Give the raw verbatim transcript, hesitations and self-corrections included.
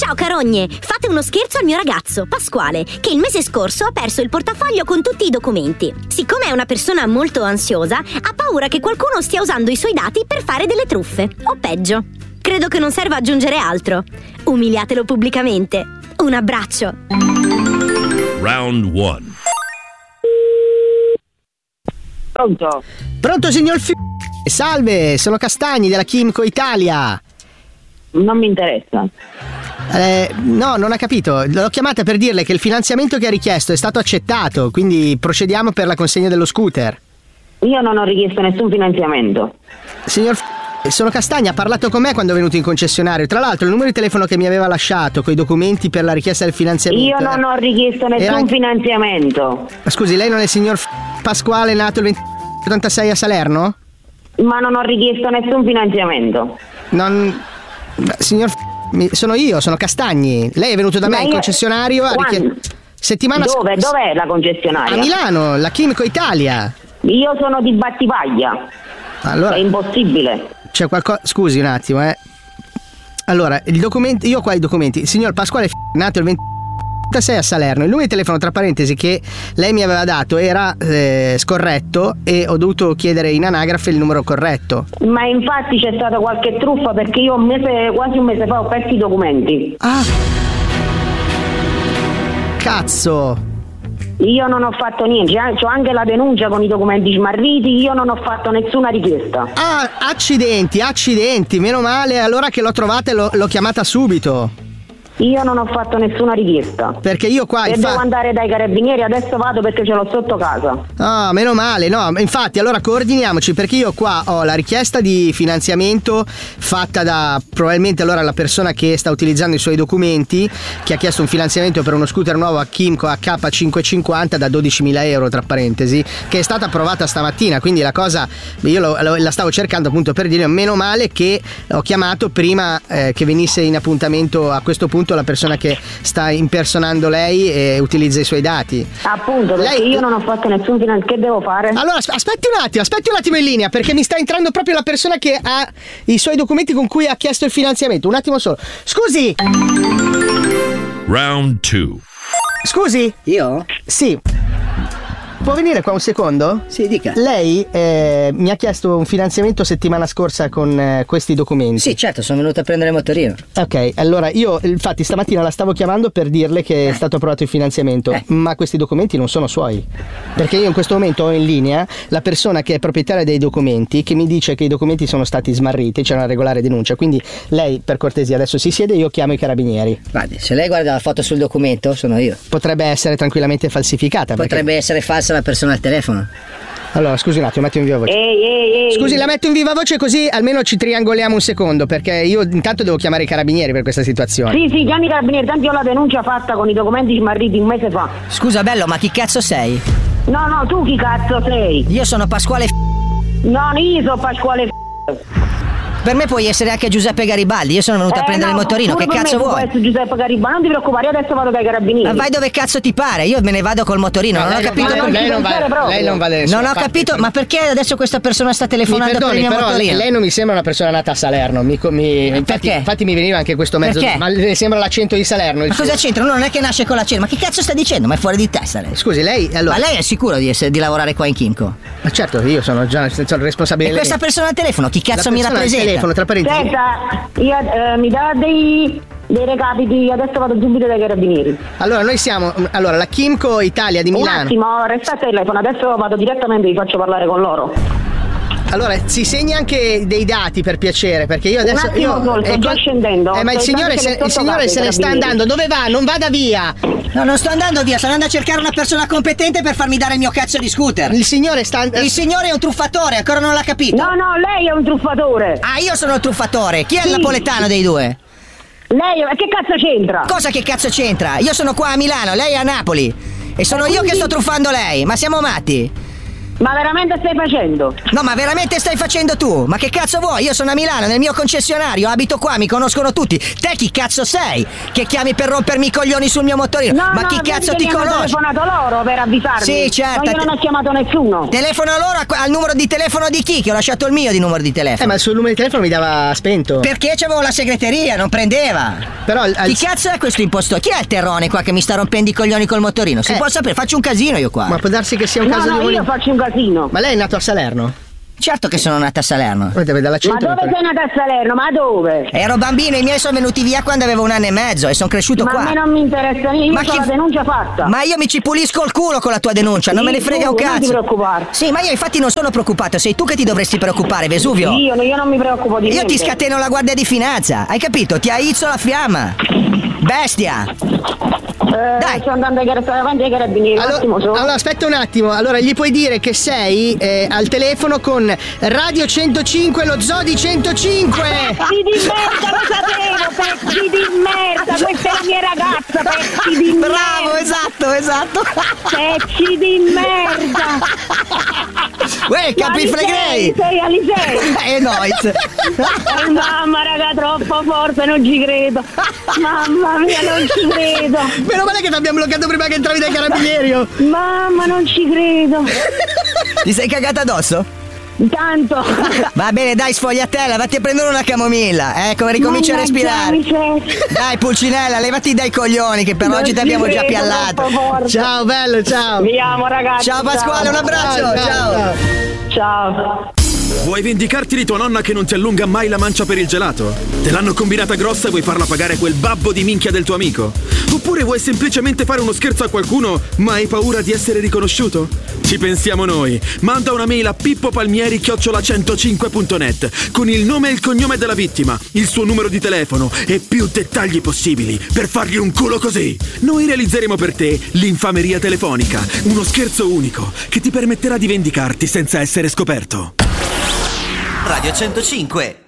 Ciao carogne, fate uno scherzo al mio ragazzo, Pasquale, che il mese scorso ha perso il portafoglio con tutti i documenti. Siccome è una persona molto ansiosa, ha paura che qualcuno stia usando i suoi dati per fare delle truffe, o peggio. Credo che non serva aggiungere altro. Umiliatelo pubblicamente. Un abbraccio. Round one. Pronto? Pronto signor F... Salve, sono Castagni della Kimco Italia. Non mi interessa. Eh, no, non ha capito. L'ho chiamata per dirle che il finanziamento che ha richiesto è stato accettato, quindi procediamo per la consegna dello scooter. Io non ho richiesto nessun finanziamento. Signor F... sono Castagni, ha parlato con me quando è venuto in concessionario. Tra l'altro il numero di telefono che mi aveva lasciato con i documenti per la richiesta del finanziamento. Io non ho richiesto nessun era... finanziamento. Scusi, lei non è il signor F... Pasquale nato il venti ottantasei a Salerno? Ma non ho richiesto nessun finanziamento. Non... Signor F... sono io, sono Castagni. Lei è venuto da me Ma in io... concessionario a richie... settimana Dove? scorsa. Dov'è la concessionaria? A Milano, la Kimco Italia. Io sono di Battipaglia. Allora, è impossibile. C'è qualcosa. Scusi un attimo, eh. Allora, il documento. Io ho qua i documenti. Il signor Pasquale F... nato il ventisei a Salerno. Il numero di telefono, tra parentesi, che lei mi aveva dato era eh, scorretto e ho dovuto chiedere in anagrafe il numero corretto. Ma infatti c'è stata qualche truffa perché io un mese, quasi un mese fa ho perso i documenti. Ah! Cazzo! Io non ho fatto niente, c'ho anche la denuncia con i documenti smarriti, io non ho fatto nessuna richiesta. Ah, accidenti, accidenti, meno male allora che l'ho trovata e l'ho, l'ho chiamata subito. Io non ho fatto nessuna richiesta. Perché io qua... Se infa... devo andare dai carabinieri adesso vado perché ce l'ho sotto casa. Ah, meno male, no, infatti allora coordiniamoci perché io qua ho la richiesta di finanziamento fatta da probabilmente allora la persona che sta utilizzando i suoi documenti, che ha chiesto un finanziamento per uno scooter nuovo a Kimco A K cinquecentocinquanta da dodicimila euro tra parentesi, che è stata approvata stamattina, quindi la cosa io lo, lo, la stavo cercando appunto per dire meno male che ho chiamato prima eh, che venisse in appuntamento a questo punto la persona che sta impersonando lei e utilizza i suoi dati. Appunto, perché lei... io non ho fatto nessun finanziamento. Che devo fare? Allora aspetti un attimo, aspetti un attimo in linea perché mi sta entrando proprio la persona che ha i suoi documenti con cui ha chiesto il finanziamento. Un attimo solo. Scusi. Round two. Scusi? Io? Sì. Può venire qua un secondo? Sì, dica. Lei eh, mi ha chiesto un finanziamento settimana scorsa con eh, questi documenti. Sì, certo, sono venuto a prendere il motorino. Ok, allora io infatti stamattina la stavo chiamando per dirle che è stato approvato il finanziamento, eh. ma questi documenti non sono suoi. Perché io in questo momento ho in linea la persona che è proprietaria dei documenti che mi dice che i documenti sono stati smarriti, c'è una regolare denuncia, quindi lei per cortesia adesso si siede e io chiamo i carabinieri. Guardi, se lei guarda la foto sul documento sono io. Potrebbe essere tranquillamente falsificata. Potrebbe perché... essere falsa la persona al telefono. Allora scusi un attimo, metto in viva voce. Ehi, ehi, ehi. Scusi, la metto in viva voce così almeno ci triangoliamo un secondo, perché io intanto devo chiamare i carabinieri per questa situazione. Sì, sì, chiami i carabinieri, tanto io ho la denuncia fatta con i documenti smarriti un mese fa. Scusa bello, ma chi cazzo sei? No, no, tu chi cazzo sei? Io sono Pasquale F... No, io sono Pasquale F... Per me puoi essere anche Giuseppe Garibaldi, io sono venuto eh, a prendere no, il motorino, che cazzo vuoi? Può essere Giuseppe Garibaldi, non ti preoccupare, io adesso vado dai carabinieri. Ma vai dove cazzo ti pare, io me ne vado col motorino, no, non ho capito non, perché. Lei non va, lei non va da nessuna Non ho parte. capito, ma perché adesso questa persona sta telefonando mi perdoni, per il mio però motorino? Lei non mi sembra una persona nata a Salerno, mi, mi, infatti, perché? Infatti mi veniva anche questo mezzo. Perché? Ma le sembra l'accento di Salerno. Ma cosa c'entra? Non è che nasce con l'accento, ma che cazzo sta dicendo? Ma è fuori di testa lei. Scusi, lei allora. Ma lei è sicuro di, essere, di lavorare qua in Kimco? Ma certo, io sono già sono responsabile. E questa persona al telefono, chi cazzo mi rappresenta? Al telefono, tra parentesi. Senta, io, eh, mi dà dei, dei recapiti, adesso vado subito dai carabinieri. Allora, noi siamo. Allora, la Kimco Italia di Milano. Un attimo, restate al telefono, adesso vado direttamente e vi faccio parlare con loro. Allora, si segni anche dei dati per piacere, perché io adesso. Un attimo, io, solo, sto eh, già scendendo. Eh, ma il signore, se, il signore se ne sta andando. Dove va? Non vada via. No, non sto andando via, sto andando a cercare una persona competente per farmi dare il mio cazzo di scooter. Il signore sta. Il signore è un truffatore, ancora non l'ha capito. No, no, lei è un truffatore. Ah, io sono il truffatore. Chi è sì. il napoletano dei due? Lei, ma che cazzo c'entra? Cosa che cazzo c'entra? Io sono qua a Milano, lei è a Napoli. E sono quindi... io che sto truffando lei, ma siamo matti. Ma veramente stai facendo? No, ma veramente stai facendo tu? Ma che cazzo vuoi? Io sono a Milano, nel mio concessionario, abito qua, mi conoscono tutti. Te chi cazzo sei? Che chiami per rompermi i coglioni sul mio motorino? No, ma no, chi cazzo vedi ti che mi hanno conosce? telefonato loro per avvisarmi. Sì, certo. Ma io non ho chiamato nessuno. Telefono loro a- al numero di telefono di chi? Che ho lasciato il mio di numero di telefono. Eh, ma il suo numero di telefono mi dava spento. Perché c'avevo la segreteria, non prendeva. Però al- Chi cazzo è questo impostore? Chi è il terrone qua che mi sta rompendo i coglioni col motorino? Si Eh. può sapere, faccio un casino io qua. Ma può darsi che sia un No, caso no, di io voli- faccio un casino. Ma lei è nato a Salerno? Certo che sono nata a Salerno. Guarda, Ma dall'accento dove mi sei nata a Salerno? Ma dove? Ero bambino, i miei sono venuti via quando avevo un anno e mezzo e sono cresciuto Ma qua. a me non mi interessa niente, io Ma ho chi- la denuncia fatta. Ma io mi ci pulisco il culo con la tua denuncia, non Sì, me ne frega tu, un non cazzo. ti preoccupare. Sì, ma io infatti non sono preoccupato, sei tu che ti dovresti preoccupare, Vesuvio. Io, io non mi preoccupo di Io niente. ti scateno la guardia di finanza, hai capito? Ti aizzo la fiamma. Bestia. Eh, Dai. Sto andando ai car- davanti ai carabinieri, un attimo Allora, solo. allora, aspetta un attimo. Allora, gli puoi dire che sei eh, al telefono con Radio centocinque, lo Zoo di centocinque. Pezzi di merda, lo sapevo, pezzi di merda, questa è la mia ragazza, pezzi di merda. Bravo, esatto, esatto. Pezzi di merda. Uè, capi freghei. Sei Alisei. Eh, noiz. Eh, mamma raga, troppo forte, non ci credo. Mamma mia, non ci credo. Meno male che ti abbiamo bloccato prima che entravi dai carabinieri. oh. Mamma, non ci credo. Ti sei cagata addosso? Tanto. Va bene, dai, sfogliatella, vatti a prendere una camomilla. Ecco, ricominci a Mannaggia, respirare. miseria. Dai, Pulcinella, levati dai coglioni che per Non oggi ti ci abbiamo già credo, piallato. troppo forte. Ciao, bello, ciao. Vi amo ragazzi. Ciao Pasquale, un abbraccio, ciao. Ciao. Vuoi vendicarti di tua nonna che non ti allunga mai la mancia per il gelato? Te l'hanno combinata grossa e vuoi farla pagare quel babbo di minchia del tuo amico? Oppure vuoi semplicemente fare uno scherzo a qualcuno ma hai paura di essere riconosciuto? Ci pensiamo noi. Manda una mail a pippopalmieri chiocciola centocinque punto net con il nome e il cognome della vittima, il suo numero di telefono e più dettagli possibili per fargli un culo così. Noi realizzeremo per te l'infameria telefonica, uno scherzo unico che ti permetterà di vendicarti senza essere scoperto. Radio centocinque